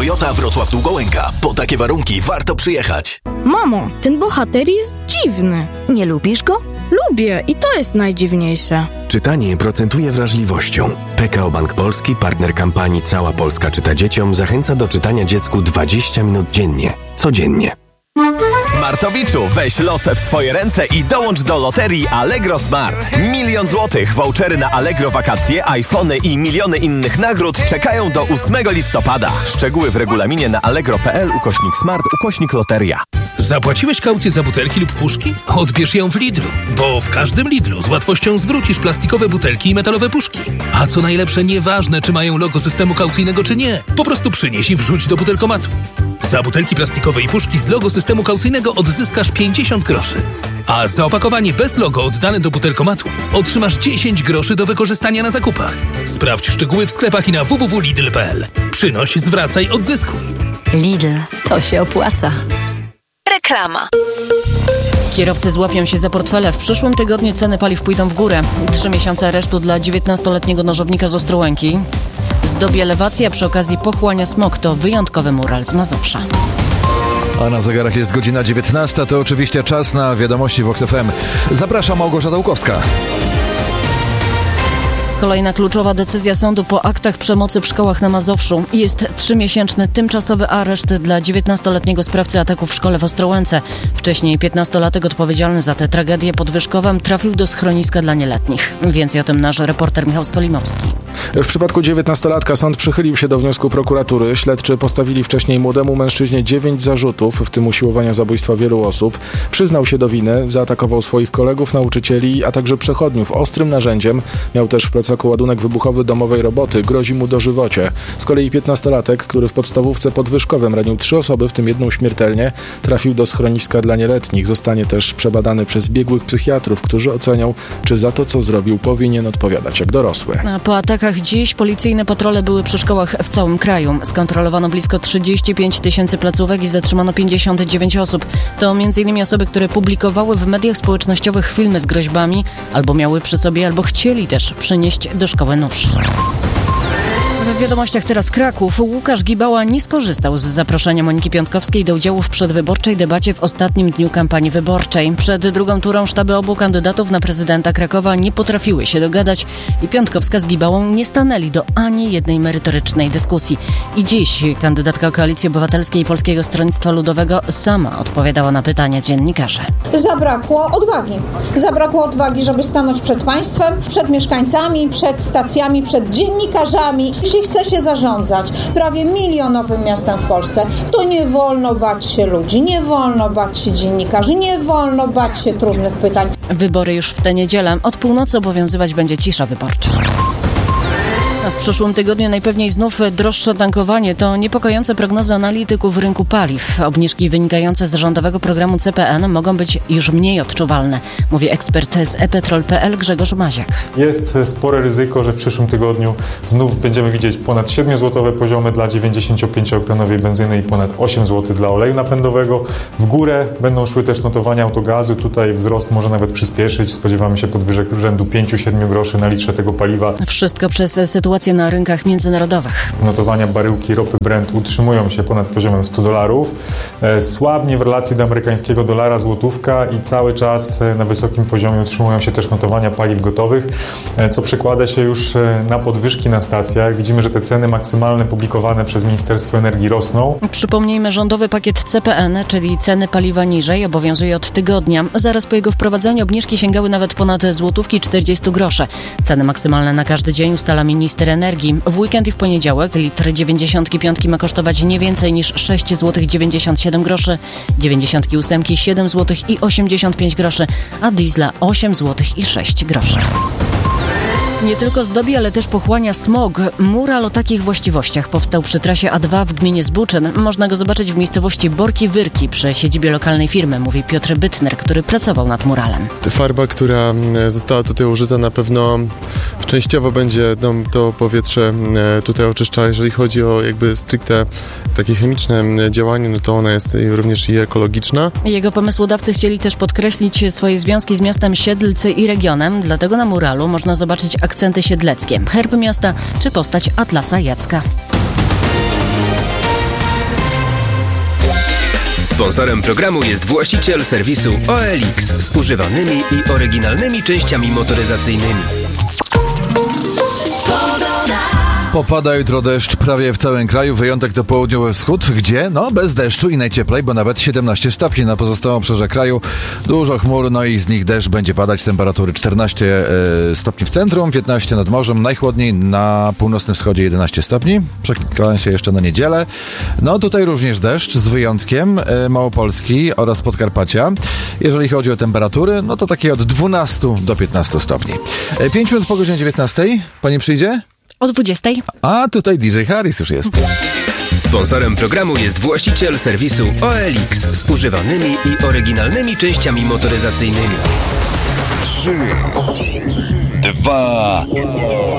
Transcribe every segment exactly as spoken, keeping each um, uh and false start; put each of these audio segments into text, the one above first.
Toyota Wrocław Długołęka. Po takie warunki warto przyjechać. Mamo, ten bohater jest dziwny. Nie lubisz go? Lubię i to jest najdziwniejsze. Czytanie procentuje wrażliwością. P K O Bank Polski, partner kampanii Cała Polska czyta dzieciom, zachęca do czytania dziecku dwadzieścia minut dziennie. Codziennie. Smartowiczu, weź losy w swoje ręce i dołącz do loterii Allegro Smart. Milion złotych, vouchery na Allegro wakacje, iPhony i miliony innych nagród czekają do ósmego listopada. Szczegóły w regulaminie na allegro.pl ukośnik smart ukośnik loteria. Zapłaciłeś kaucję za butelki lub puszki? Odbierz ją w Lidlu, bo w każdym Lidlu z łatwością zwrócisz plastikowe butelki i metalowe puszki. A co najlepsze, nieważne czy mają logo systemu kaucyjnego czy nie, po prostu przynieś i wrzuć do butelkomatu. Za butelki plastikowe i puszki z logo systemu kaucyjnego odzyskasz pięćdziesiąt groszy. A za opakowanie bez logo oddane do butelkomatu otrzymasz dziesięć groszy do wykorzystania na zakupach. Sprawdź szczegóły w sklepach i na w w w kropka lidl kropka p l. Przynoś, zwracaj, odzyskuj. Lidl, to się opłaca. Reklama. Kierowcy złapią się za portfele. W przyszłym tygodniu ceny paliw pójdą w górę. Trzy miesiące aresztu dla dziewiętnastoletniego nożownika z Ostrołęki. Zdobi elewacja przy okazji pochłania smog. To wyjątkowy mural z Mazowsza. A na zegarach jest godzina dziewiętnasta. To oczywiście czas na wiadomości Vox F M. Zapraszam, Małgorzata Łukowska. Kolejna kluczowa decyzja sądu po aktach przemocy w szkołach na Mazowszu. Jest trzymiesięczny tymczasowy areszt dla dziewiętnastoletniego sprawcy ataku w szkole w Ostrołęce. Wcześniej piętnastolatek odpowiedzialny za tę tragedię pod Wyszkowem trafił do schroniska dla nieletnich. Więcej o tym nasz reporter Michał Skolimowski. W przypadku dziewiętnastolatka sąd przychylił się do wniosku prokuratury. Śledczy postawili wcześniej młodemu mężczyźnie dziewięć zarzutów, w tym usiłowania zabójstwa wielu osób. Przyznał się do winy, zaatakował swoich kolegów, nauczycieli, a także przechodniów ostrym narzędziem. Miał też w plecaku ładunek wybuchowy domowej roboty. Grozi mu dożywocie. Z kolei piętnastolatek, który w podstawówce pod Wyszkowem ranił trzy osoby, w tym jedną śmiertelnie, trafił do schroniska dla nieletnich. Zostanie też przebadany przez biegłych psychiatrów, którzy ocenią, czy za to, co zrobił, powinien odpowiadać jak dorosły. A po atakach dziś policyjne patrole były przy szkołach w całym kraju. Skontrolowano blisko trzydzieści pięć tysięcy placówek i zatrzymano pięćdziesiąt dziewięć osób. To m.in. osoby, które publikowały w mediach społecznościowych filmy z groźbami, albo miały przy sobie, albo chcieli też przynieść do szkoły nóż. W wiadomościach teraz Kraków. Łukasz Gibała nie skorzystał z zaproszenia Moniki Piątkowskiej do udziału w przedwyborczej debacie w ostatnim dniu kampanii wyborczej. Przed drugą turą sztaby obu kandydatów na prezydenta Krakowa nie potrafiły się dogadać i Piątkowska z Gibałą nie stanęli do ani jednej merytorycznej dyskusji. I dziś kandydatka Koalicji Obywatelskiej i Polskiego Stronnictwa Ludowego sama odpowiadała na pytania dziennikarzy. Zabrakło odwagi. Zabrakło odwagi, żeby stanąć przed państwem, przed mieszkańcami, przed stacjami, przed dziennikarzami. Jeśli chce się zarządzać prawie milionowym miastem w Polsce, to nie wolno bać się ludzi, nie wolno bać się dziennikarzy, nie wolno bać się trudnych pytań. Wybory już w tę niedzielę. Od północy obowiązywać będzie cisza wyborcza. W przyszłym tygodniu najpewniej znów droższe tankowanie. To niepokojące prognozy analityków rynku paliw. Obniżki wynikające z rządowego programu C P N mogą być już mniej odczuwalne, mówi ekspert z e petrol kropka p l Grzegorz Maziak. Jest spore ryzyko, że w przyszłym tygodniu znów będziemy widzieć ponad siedmiozłotowe poziomy dla dziewięćdziesięciopięciooktanowej benzyny i ponad osiem złotych dla oleju napędowego. W górę będą szły też notowania autogazu. Tutaj wzrost może nawet przyspieszyć. Spodziewamy się podwyżek rzędu pięć do siedmiu groszy na litrze tego paliwa. Wszystko przez sytuację na rynkach międzynarodowych. Notowania baryłki ropy Brent utrzymują się ponad poziomem sto dolarów. Słabnie w relacji do amerykańskiego dolara złotówka i cały czas na wysokim poziomie utrzymują się też notowania paliw gotowych, co przekłada się już na podwyżki na stacjach. Widzimy, że te ceny maksymalne publikowane przez Ministerstwo Energii rosną. Przypomnijmy, rządowy pakiet C P N, czyli ceny paliwa niżej, obowiązuje od tygodnia. Zaraz po jego wprowadzeniu obniżki sięgały nawet ponad złotówki czterdzieści groszy. Ceny maksymalne na każdy dzień ustala minister energii. W weekend i w poniedziałek litr dziewięćdziesiątki piątki ma kosztować nie więcej niż sześć złotych dziewięćdziesiąt siedem groszy, dziewięćdziesiątki ósemki siedem złotych i osiemdziesiąt pięć groszy, a diesla osiem złotych i sześć groszy. Nie tylko zdobi, ale też pochłania smog. Mural o takich właściwościach powstał przy trasie A dwa w gminie Zbuczyn. Można go zobaczyć w miejscowości Borki Wyrki przy siedzibie lokalnej firmy, mówi Piotr Bytner, który pracował nad muralem. Farba, która została tutaj użyta, na pewno częściowo będzie no, to powietrze tutaj oczyszczała. Jeżeli chodzi o jakby stricte takie chemiczne działanie, no to ona jest również i ekologiczna. Jego pomysłodawcy chcieli też podkreślić swoje związki z miastem Siedlcy i regionem, dlatego na muralu można zobaczyć akcenty siedleckie, herb miasta czy postać Atlasa Jacka. Sponsorem programu jest właściciel serwisu O L X z używanymi i oryginalnymi częściami motoryzacyjnymi. Popada jutro deszcz prawie w całym kraju, wyjątek to południowy wschód, gdzie no bez deszczu i najcieplej, bo nawet siedemnaście stopni na pozostałym obszarze kraju. Dużo chmur, no i z nich deszcz będzie padać, temperatury czternaście e, stopni w centrum, piętnaście nad morzem, najchłodniej na północnym wschodzie jedenaście stopni. Przeklikałem się jeszcze na niedzielę. No tutaj również deszcz z wyjątkiem e, Małopolski oraz Podkarpacia. Jeżeli chodzi o temperatury, no to takie od dwunastu do piętnastu stopni. E, pięć minut po godzinie dziewiętnastej. Pani przyjdzie? O dwudziestej. A tutaj D J Harris już jest. Sponsorem programu jest właściciel serwisu O L X z używanymi i oryginalnymi częściami motoryzacyjnymi. Trzy, dwa,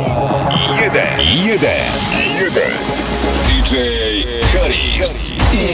jeden, jeden, jeden. D J Harris i